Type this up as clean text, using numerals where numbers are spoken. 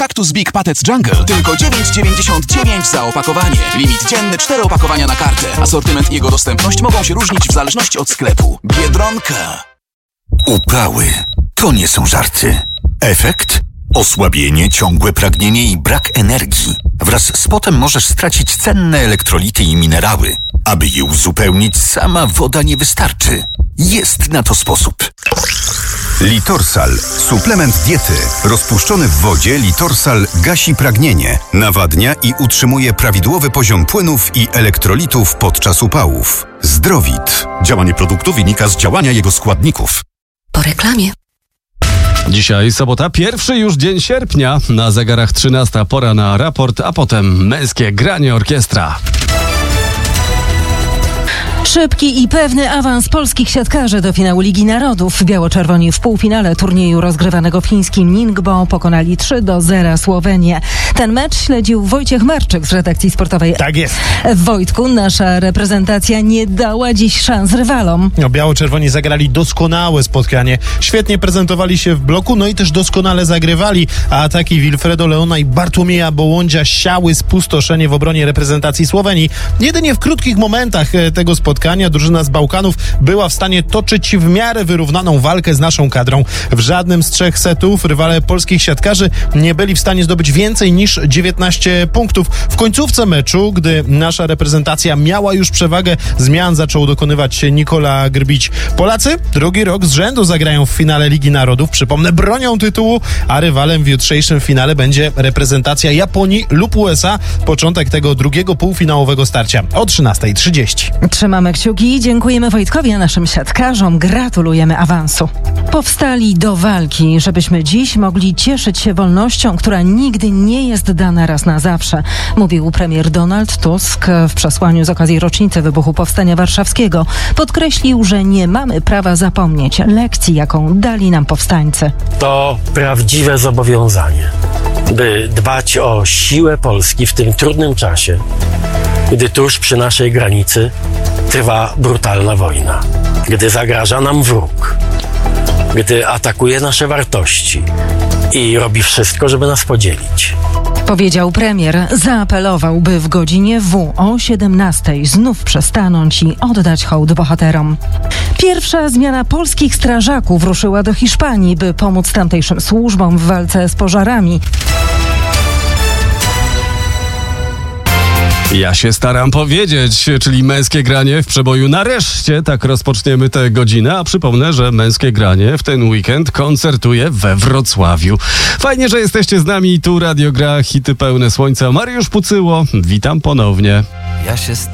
Cactus Big Patets Jungle. Tylko 9,99 za opakowanie. Limit dzienny 4 opakowania na kartę. Asortyment i jego dostępność mogą się różnić w zależności od sklepu. Biedronka. Uprały to nie są żarty. Efekt? Osłabienie, ciągłe pragnienie i brak energii. Wraz z potem możesz stracić cenne elektrolity i minerały. Aby je uzupełnić, sama woda nie wystarczy. Jest na to sposób. Litorsal. Suplement diety. Rozpuszczony w wodzie Litorsal gasi pragnienie, nawadnia i utrzymuje prawidłowy poziom płynów i elektrolitów podczas upałów. Zdrowit. Działanie produktu wynika z działania jego składników. Po reklamie. Dzisiaj sobota, pierwszy już dzień sierpnia. Na zegarach 13 pora na raport, a potem męskie granie orkiestra. Szybki i pewny awans polskich siatkarzy do finału Ligi Narodów. Biało-czerwoni w półfinale turnieju rozgrywanego w chińskim Ningbo pokonali 3-0 Słowenię. Ten mecz śledził Wojciech Marczyk z redakcji sportowej. Tak jest. Wojtku, nasza reprezentacja nie dała dziś szans rywalom. Biało-czerwoni zagrali doskonałe spotkanie. Świetnie prezentowali się w bloku, no i też doskonale zagrywali. A ataki Wilfredo Leona i Bartłomieja Bołądzia siały spustoszenie w obronie reprezentacji Słowenii. Jedynie w krótkich momentach tego spotkania drużyna z Bałkanów była w stanie toczyć w miarę wyrównaną walkę z naszą kadrą. W żadnym z 3 setów rywale polskich siatkarzy nie byli w stanie zdobyć więcej niż 19 punktów. W końcówce meczu, gdy nasza reprezentacja miała już przewagę, zmian zaczął dokonywać Nikola Grbić. Polacy drugi rok z rzędu zagrają w finale Ligi Narodów. Przypomnę, bronią tytułu, a rywalem w jutrzejszym finale będzie reprezentacja Japonii lub USA. Początek tego drugiego półfinałowego starcia o 13:30. Trzymamy kciuki i dziękujemy Wojtkowi, a naszym siatkarzom gratulujemy awansu. Powstali do walki, żebyśmy dziś mogli cieszyć się wolnością, która nigdy nie jest dana raz na zawsze, mówił premier Donald Tusk w przesłaniu z okazji rocznicy wybuchu Powstania Warszawskiego. Podkreślił, że nie mamy prawa zapomnieć lekcji, jaką dali nam powstańcy. To prawdziwe zobowiązanie, by dbać o siłę Polski w tym trudnym czasie, gdy tuż przy naszej granicy trwa brutalna wojna, gdy zagraża nam wróg, gdy atakuje nasze wartości i robi wszystko, żeby nas podzielić. Powiedział premier. Zaapelował, by w godzinie W o 17:00 znów przestanąć i oddać hołd bohaterom. Pierwsza zmiana polskich strażaków ruszyła do Hiszpanii, by pomóc tamtejszym służbom w walce z pożarami. Ja się staram powiedzieć, czyli męskie granie w przeboju nareszcie. Tak rozpoczniemy tę godzinę, a przypomnę, że męskie granie w ten weekend koncertuje we Wrocławiu. Fajnie, że jesteście z nami. Tu Radio Gra, hity pełne słońca. Mariusz Pucyło, witam ponownie. Ja się